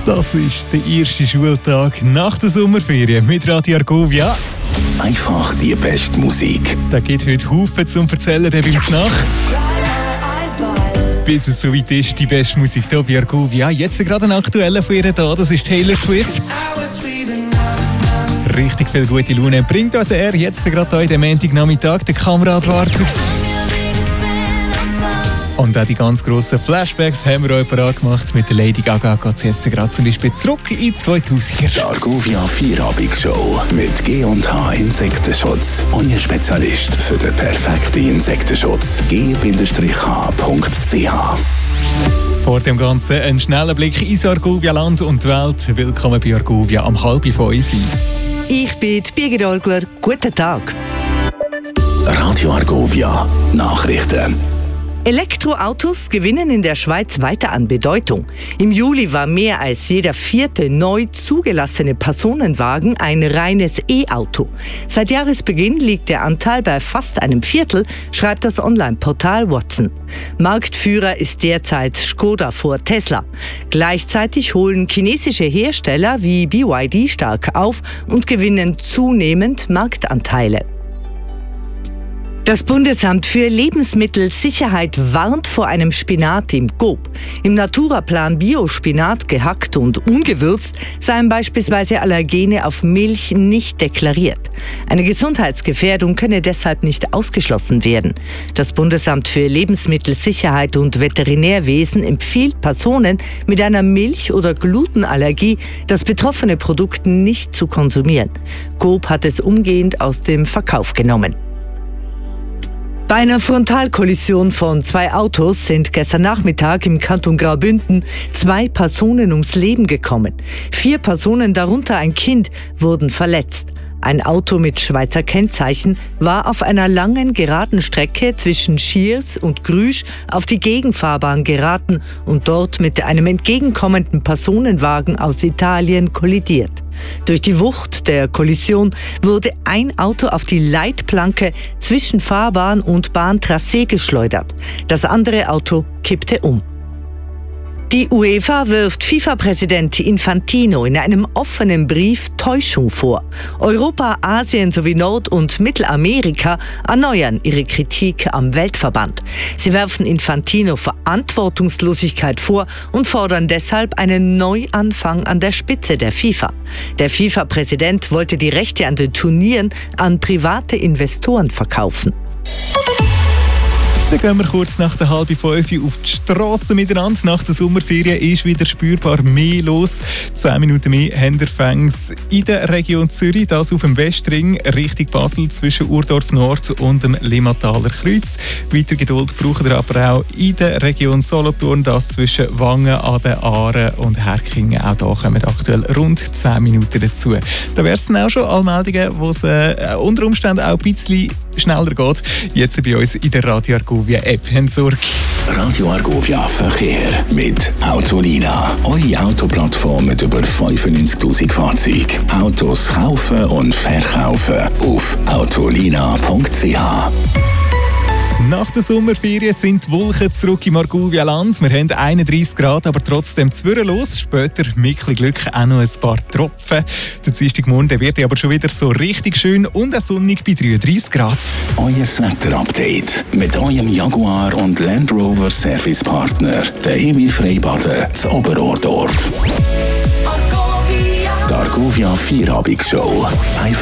Das ist der erste Schultag nach der Sommerferien mit Radio Argovia. Einfach die beste Musik. Da geht heute Haufen zum Erzählen, der beim Nacht. Bis es soweit ist, die beste Musik hier bei Argovia. Jetzt gerade ein aktueller von ihr da, das ist Taylor Swift. Richtig viel gute Laune bringt uns er jetzt gerade hier in dem Montagnachmittag. Der Kamerad wartet. Und auch die ganz grossen Flashbacks haben wir euch parat gemacht. Mit der Lady Gaga geht es jetzt gerade zum Beispiel zurück in die 2000er. Die Argovia Vierabend-Show mit G&H Insektenschutz. Euer Spezialist für den perfekten Insektenschutz. g-h.ch. Vor dem Ganzen ein schneller Blick ins Argovia-Land und die Welt. Willkommen bei Argovia am 4:30. Ich bin Birgit Olgler. Guten Tag. Radio Argovia Nachrichten. Elektroautos gewinnen in der Schweiz weiter an Bedeutung. Im Juli war mehr als jeder vierte neu zugelassene Personenwagen ein reines E-Auto. Seit Jahresbeginn liegt der Anteil bei fast einem Viertel, schreibt das Online-Portal Watson. Marktführer ist derzeit Skoda vor Tesla. Gleichzeitig holen chinesische Hersteller wie BYD stark auf und gewinnen zunehmend Marktanteile. Das Bundesamt für Lebensmittelsicherheit warnt vor einem Spinat im Coop. Im Naturaplan Biospinat gehackt und ungewürzt seien beispielsweise Allergene auf Milch nicht deklariert. Eine Gesundheitsgefährdung könne deshalb nicht ausgeschlossen werden. Das Bundesamt für Lebensmittelsicherheit und Veterinärwesen empfiehlt Personen mit einer Milch- oder Glutenallergie, das betroffene Produkt nicht zu konsumieren. Coop hat es umgehend aus dem Verkauf genommen. Bei einer Frontalkollision von 2 Autos sind gestern Nachmittag im Kanton Graubünden 2 Personen ums Leben gekommen. 4 Personen, darunter ein Kind, wurden verletzt. Ein Auto mit Schweizer Kennzeichen war auf einer langen geraden Strecke zwischen Schiers und Grüsch auf die Gegenfahrbahn geraten und dort mit einem entgegenkommenden Personenwagen aus Italien kollidiert. Durch die Wucht der Kollision wurde ein Auto auf die Leitplanke zwischen Fahrbahn und Bahntrassee geschleudert. Das andere Auto kippte um. Die UEFA wirft FIFA-Präsident Infantino in einem offenen Brief Täuschung vor. Europa, Asien sowie Nord- und Mittelamerika erneuern ihre Kritik am Weltverband. Sie werfen Infantino Verantwortungslosigkeit vor und fordern deshalb einen Neuanfang an der Spitze der FIFA. Der FIFA-Präsident wollte die Rechte an den Turnieren an private Investoren verkaufen. Dann gehen wir kurz nach der 4:30 auf die Strasse miteinander. Nach der Sommerferien ist wieder spürbar mehr los. 10 Minuten mehr Händerfängs in der Region Zürich. Das auf dem Westring Richtung Basel zwischen Urdorf Nord und dem Limmataler Kreuz. Weiter Geduld brauchen wir aber auch in der Region Solothurn. Das zwischen Wangen an den Aaren und Herkingen. Auch da kommen aktuell rund 10 Minuten dazu. Da wäre es dann auch schon alle Meldungen, wo es unter Umständen auch ein bisschen schneller geht. Jetzt bei uns in der Radio Argovia App. Sorge. Radio Argovia Verkehr mit Autolina. Eure Autoplattform mit über 95'000 Fahrzeugen. Autos kaufen und verkaufen auf autolina.ch. Nach der Sommerferien sind die Wolken zurück im Argovia-Land. Wir haben 31 Grad, aber trotzdem zwirrenlos. Später mit Glück auch noch ein paar Tropfen. Der Dienstagmorgen wird aber schon wieder so richtig schön und auch sonnig bei 33 Grad. Euer Wetter-Update mit eurem Jaguar und Land Rover Servicepartner, der Emil Freibaden zu Oberordorf. Die Argovia Vierabend-Show. Einfach